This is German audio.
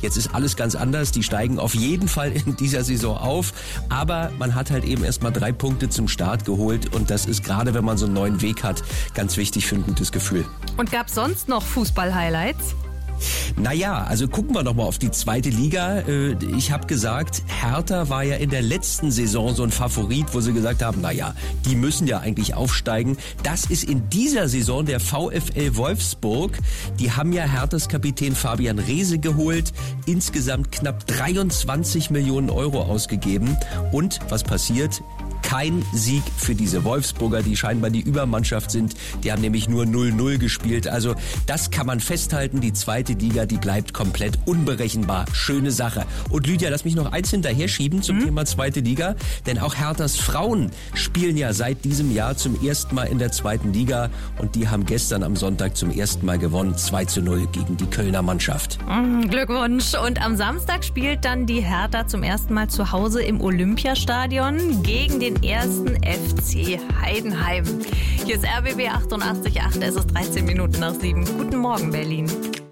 Jetzt ist alles ganz anders. Die steigen auf jeden Fall in dieser Saison auf. Aber man hat halt eben erst mal 3 Punkte zum Start geholt. Und das ist gerade, wenn man so einen neuen Weg hat, ganz wichtig für ein gutes Gefühl. Und gab es sonst noch Fußball-Highlights? Naja, also gucken wir doch mal auf die zweite Liga. Ich habe gesagt, Hertha war ja in der letzten Saison so ein Favorit, wo sie gesagt haben, naja, die müssen ja eigentlich aufsteigen. Das ist in dieser Saison der VfL Wolfsburg. Die haben ja Herthas Kapitän Fabian Reese geholt, insgesamt knapp 23 Millionen Euro ausgegeben. Und was passiert? Kein Sieg für diese Wolfsburger, die scheinbar die Übermannschaft sind. Die haben nämlich nur 0-0 gespielt. Also das kann man festhalten. Die zweite Liga, die bleibt komplett unberechenbar. Schöne Sache. Und Lydia, lass mich noch eins hinterher schieben zum Thema zweite Liga. Denn auch Herthas Frauen spielen ja seit diesem Jahr zum ersten Mal in der zweiten Liga. Und die haben gestern am Sonntag zum ersten Mal gewonnen. 2-0 gegen die Kölner Mannschaft. Glückwunsch. Und am Samstag spielt dann die Hertha zum ersten Mal zu Hause im Olympiastadion gegen den ersten FC Heidenheim. Hier ist RBB 88.8, es ist 13 Minuten nach 7. Guten Morgen, Berlin.